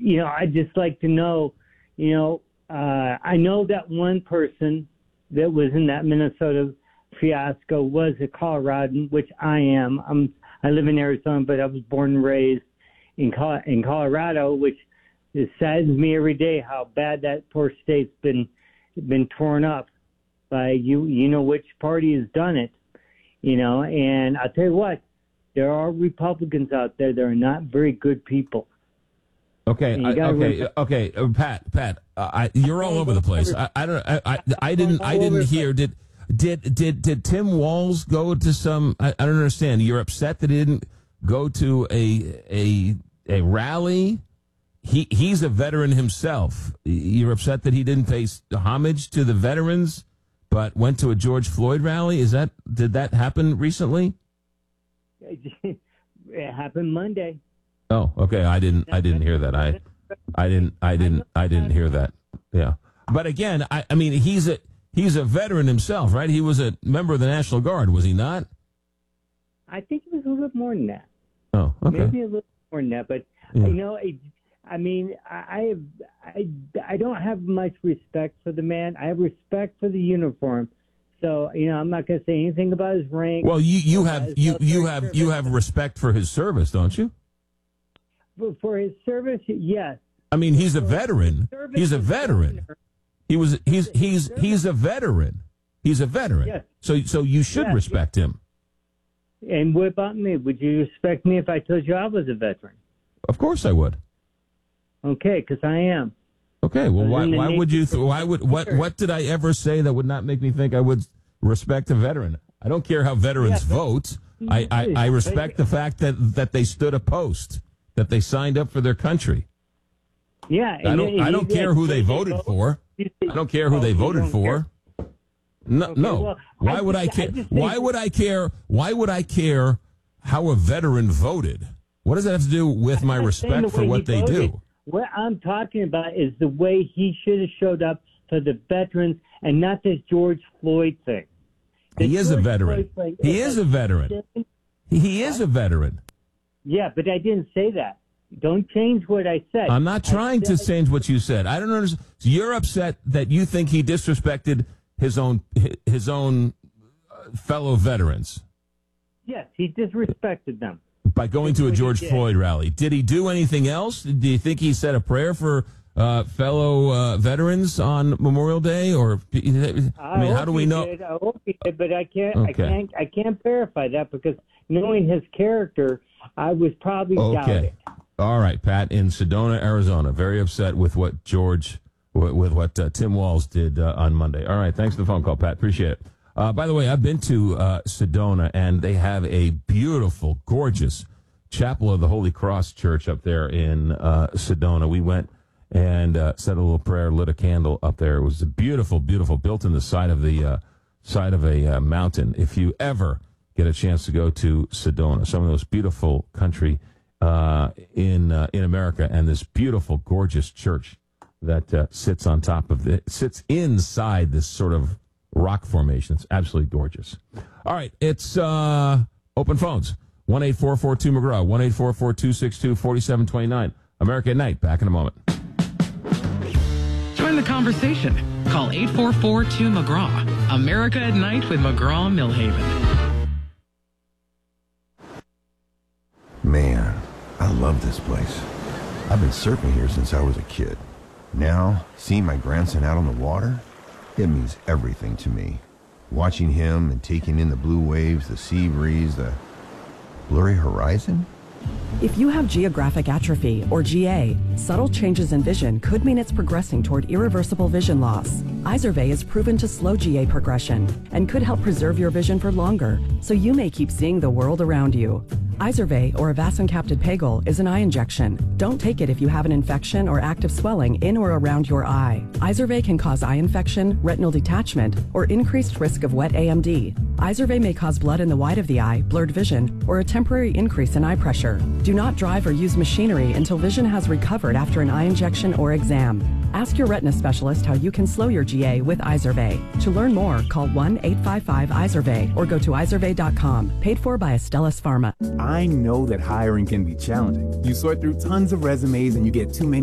I'd just like to know, I know that one person that was in that Minnesota fiasco was a Coloradan, which I am. I live in Arizona, but I was born and raised in Colorado, which it saddens me every day how bad that poor state's been torn up by which party has done it, and I'll tell you what, there are Republicans out there that are not very good people. Okay, Pat, you're all over the place. I didn't hear. Did Tim Walz go to some? I don't understand. You're upset that he didn't go to a rally. He's a veteran himself. You're upset that he didn't pay homage to the veterans, but went to a George Floyd rally. Did that happen recently? It happened Monday. Oh, okay. I didn't hear that. I didn't hear that. Yeah. But again, I mean, he's a veteran himself, right? He was a member of the National Guard, was he not? I think it was a little bit more than that. Oh, okay. Maybe a little more than that, but yeah. I mean, I don't have much respect for the man. I have respect for the uniform. So, I'm not going to say anything about his rank. Well, you have respect for his service, don't you? For his service, yes. I mean, he's a veteran. He's a veteran. He's a veteran. He's a veteran. Yes. So you should respect him. And what about me? Would you respect me if I told you I was a veteran? Of course I would. Okay, because I am. Okay, well, why would you? What did I ever say that would not make me think I would respect a veteran? I don't care how veterans vote. I respect the fact that they stood a post, that they signed up for their country. Yeah, I don't care who they voted for. I don't care who they voted for. No, okay, no. Well, why would I care? Why would I care? Why would I care how a veteran voted? What does that have to do with my respect for what they do? What I'm talking about is the way he should have showed up for the veterans and not this George Floyd thing. He is a veteran. He is a veteran. He is a veteran. Yeah, but I didn't say that. Don't change what I said. I'm not trying to change what you said. I don't understand. So you're upset that you think he disrespected his own fellow veterans. Yes, he disrespected them. By going to a George Floyd rally. Did he do anything else? Do you think he said a prayer for fellow veterans on Memorial Day? Or how do we know? I hope he did, but I can't verify that because knowing his character, I was probably doubting. All right, Pat in Sedona, Arizona, very upset with what Tim Walz did on Monday. All right, thanks for the phone call, Pat. Appreciate it. By the way, I've been to Sedona, and they have a beautiful, gorgeous Chapel of the Holy Cross Church up there in Sedona. We went and said a little prayer, lit a candle up there. It was beautiful, beautiful, built in the side of a mountain. If you ever get a chance to go to Sedona, some of those beautiful country in America, and this beautiful, gorgeous church that sits inside this sort of rock formation. It's absolutely gorgeous. All right, it's open phones. 1-844-2-McGraw, 1-844-262-4729. America at Night, back in a moment. Join the conversation. Call 844-2-McGraw. America at Night with McGraw Millhaven. Man, I love this place. I've been surfing here since I was a kid. Now, seeing my grandson out on the water, it means everything to me. Watching him and taking in the blue waves, the sea breeze, the blurry horizon. If you have geographic atrophy, or GA, subtle changes in vision could mean it's progressing toward irreversible vision loss. Izervay is proven to slow GA progression and could help preserve your vision for longer, so you may keep seeing the world around you. Izervay, or avacincaptad pegol, is an eye injection. Don't take it if you have an infection or active swelling in or around your eye. Izervay can cause eye infection, retinal detachment, or increased risk of wet AMD. Izervay may cause blood in the white of the eye, blurred vision, or a temporary increase in eye pressure. Do not drive or use machinery until vision has recovered after an eye injection or exam. Ask your retina specialist how you can slow your GA with Izervay. To learn more, call 1-855-IZERVAY or go to izervay.com. Paid for by Astellas Pharma. I know that hiring can be challenging. You sort through tons of resumes and you get too many